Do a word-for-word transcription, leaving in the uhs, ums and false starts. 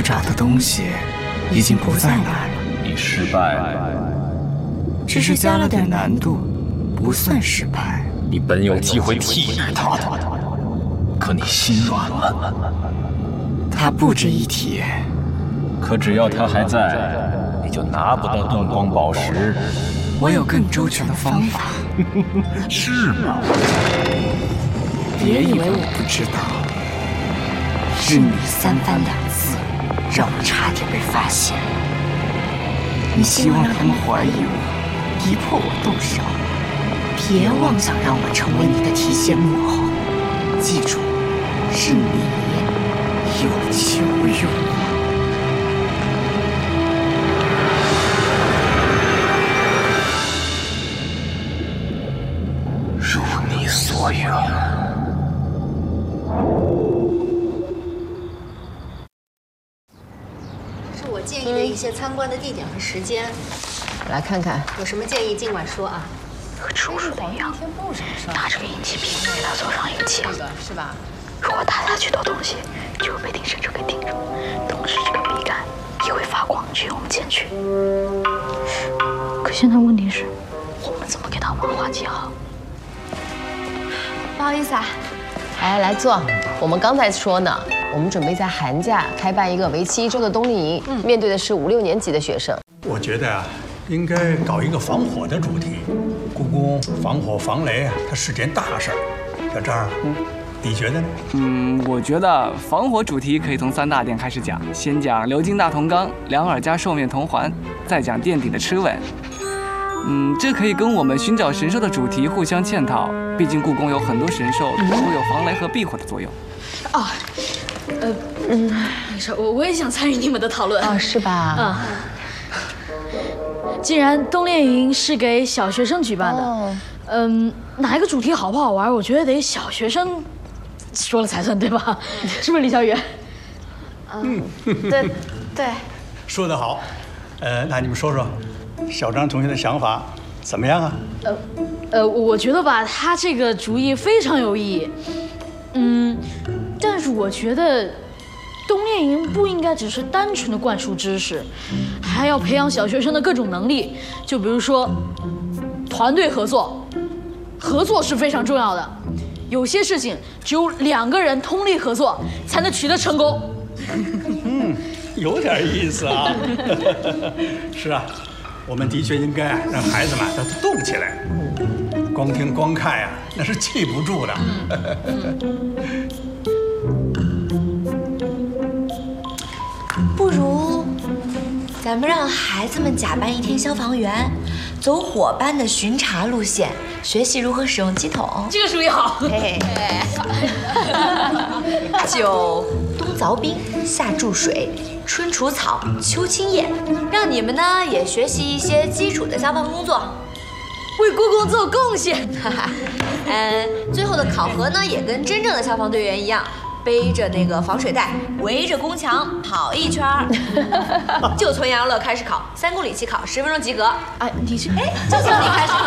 找的东西已经不在那儿了。 你失败了， 只是加了点难度，不算失败。 你本有机会替代他的，可你心软了。 他不值一提， 可只要他还在，你就拿不到断光宝石。 我有更周全的方法。 是吗？ 别以为我不知道，是你三番两次让我差点被发现。你希望让他们怀疑我，逼迫我动手，别妄想让我成为你的提线木偶。记住，是你有求于我。 如你所愿。 是我建议的一些参观的地点和时间。 来看看， 有什么建议尽管说啊。 和出事的一样，拿着个引气瓶给他做上引气， 是吧？ 如果踏下去的东西就会被定神针给定住，同时这个笔杆也会发光，去我们前去。可现在问题是，我们怎么给他玩化记号？ 不好意思啊，来来坐。我们刚才说呢，我们准备在寒假开办一个为期一周的冬令营，嗯、面对的是五六年级的学生。 我觉得啊，应该搞一个防火的主题。故宫防火防雷，它是件大事儿。小张，嗯，你觉得呢？ 嗯，我觉得防火主题可以从三大点开始讲，先讲鎏金大铜缸、两耳加兽面铜环，再讲垫底的螭吻。嗯，这可以跟我们寻找神兽的主题互相嵌套，毕竟故宫有很多神兽都有防雷和避火的作用。 啊，呃，嗯，没事，我我也想参与你们的讨论啊，是吧？ 嗯。既然冬令营是给小学生举办的，哦、嗯，哪一个主题好不好玩，我觉得得小学生说了才算，对吧？是不是李小雨？ 嗯，对对， 说得好。呃，那你们说说，小张同学的想法怎么样啊？ 呃，呃，我觉得吧，他这个主意非常有意义。嗯，但是我觉得冬令营不应该只是单纯的灌输知识，还要培养小学生的各种能力。就比如说，团队合作，合作是非常重要的。有些事情只有两个人通力合作才能取得成功。 嗯，有点意思啊。是啊，我们的确应该让孩子们都动起来。光听光看呀，那是记不住的。 不如咱们让孩子们假扮一天消防员，走伙伴的巡查路线，学习如何使用机筒。 这个主意好。 嘿嘿。就冬凿冰，夏注水，春除草，秋清叶，让你们呢也学习一些基础的消防工作， 为故宫做贡献。 哈哈。嗯，最后的考核呢也跟真正的消防队员一样。背着那个防水袋，围着宫墙跑一圈儿。就从杨乐开始考，三公里起考，十分钟及格。 哎，你是哎，就从你开始考。